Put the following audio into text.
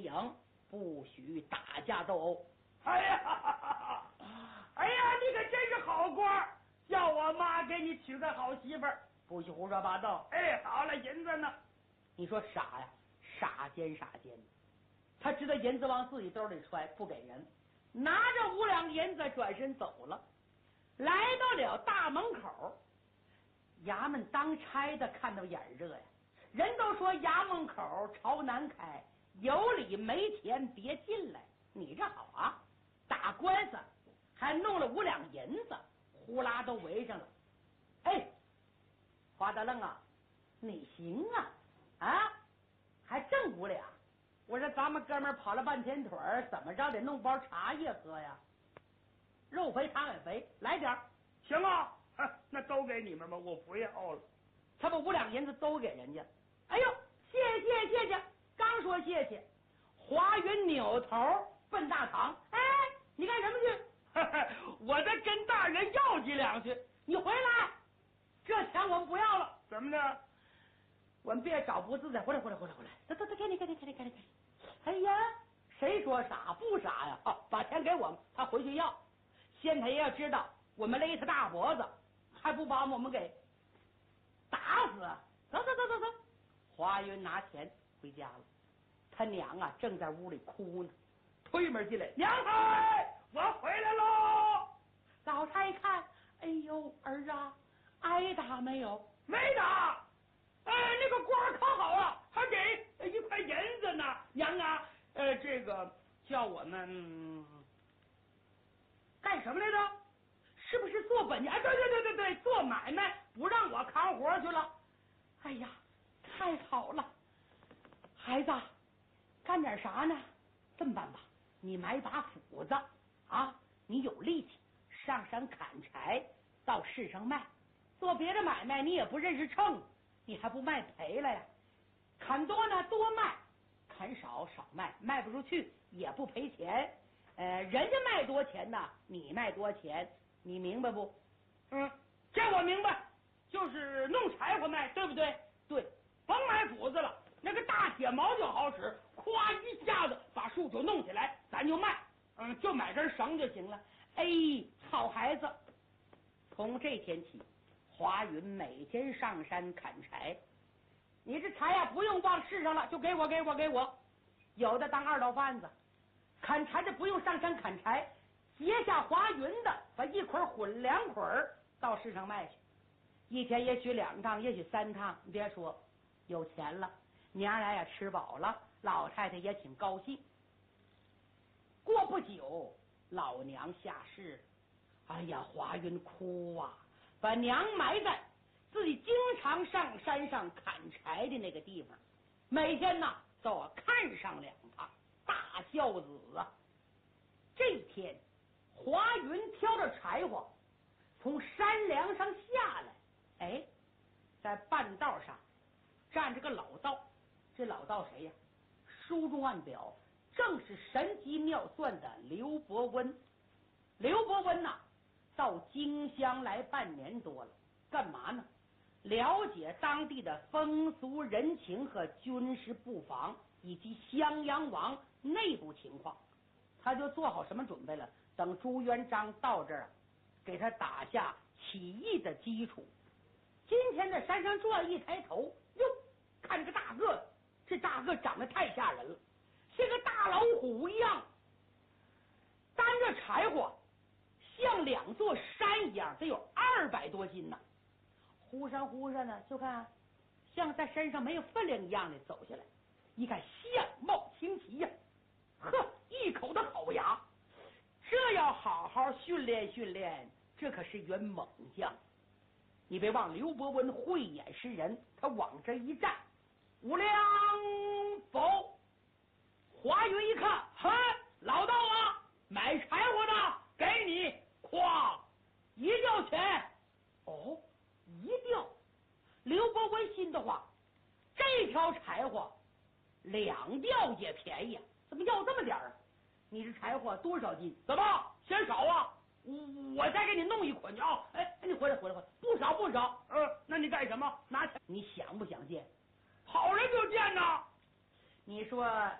讲，不许打架斗殴。 哎呀，哎呀，你可真是好官，叫我妈给你娶个好媳妇儿， 不许胡说八道。 哎，好了，银子呢？ 你说傻呀，傻尖傻尖。他知道银子往自己兜里揣，不给人，拿着5两银子转身走了，来到了大门口。衙门当差的看到眼热呀，人都说衙门口朝南开，有理没钱别进来。你这好啊，打官司还弄了5两银子，呼啦都围上了。哎，花大愣啊，你行啊啊，还挣5两。我说咱们哥们跑了半天腿儿，怎么着得弄包茶叶喝呀？肉肥汤也肥，来点儿。 行啊，那都给你们吧，我不要了。 他把5两银子都给人家。哎呦，谢谢！刚说谢谢，华云扭头奔大堂。哎，你干什么去？我再跟大人要几两去。 你回来，这钱我们不要了。 怎么的？ 我们别找不自在，回来，都给你。哎呀，谁说傻不傻呀？把钱给我们，他回去要。县太爷要知道我们勒他大脖子，还不把我们给打死？走！华云拿钱回家了，他娘啊正在屋里哭呢，推门进来， 娘胎，我回来喽。 老太一看，哎呦儿啊，挨打没有？ 没打。那个官可好了，还给1块银子呢。娘啊，这个叫我们干什么来着？是不是做本家？对，做买卖，不让我扛活去了。 哎呀，太好了，孩子，干点啥呢？这么办吧，你买把斧子啊，你有力气，上山砍柴，到市上卖。做别的买卖你也不认识秤，你还不卖赔了呀？砍多呢多卖，砍少少卖，卖不出去也不赔钱。人家卖多钱呢，你卖多钱，你明白不？ 这我明白，就是弄柴火卖，对不对？ 对， 甭买斧子了，那个大铁锚就好使，咵一下子把树就弄起来，咱就卖。就买根绳就行了。 哎，好孩子！从这天起，华云每天上山砍柴。你这柴呀，不用往市上了，就给我。有的当2道贩子，砍柴的不用上山砍柴，结下华云的，把1捆混2捆到市上卖去。一天也许2趟，也许3趟。你别说，有钱了，娘俩也吃饱了，老太太也挺高兴。过不久，老娘下世了。哎呀，华云哭啊，把娘埋在自己经常上山上砍柴的那个地方，每天呢都看上2趟，大孝子啊。这天，华云挑着柴火从山梁上下来，哎，在半道上站着个老道。这老道谁呀？书中暗表，正是神机妙算的刘伯温。刘伯温呐，到荆襄来半年多了，干嘛呢？了解当地的风俗人情和军事布防，以及襄阳王内部情况。他就做好什么准备了？等朱元璋到这儿，给他打下起义的基础。今天在山上转，一抬头，哟，看这个大个子，这大个长得太吓人了，像个大老虎一样，担着柴火，像2座山一样，得有200多斤呢。忽闪呢，就看像在身上没有分量一样的走下来，一看相貌清奇呀，呵，一口的好牙，这要好好训练，这可是员猛将。你别忘，刘伯温慧眼识人，他往这一站，5两否。华云一看，老道啊，买柴火的，给你，咵一吊钱。哦，一吊。刘伯温心的话，这条柴火2吊也便宜啊，怎么要这么点啊？你这柴火多少斤？ 怎么嫌少啊？我再给你弄1捆去啊！ 你回来，不少。 那你干什么？拿钱？ 你想不想见？ 好人就见呐！ 你说